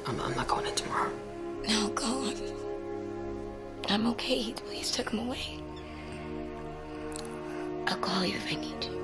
I'm not going in tomorrow. No, go. I'm okay. Please took him away. I'll call you if I need you.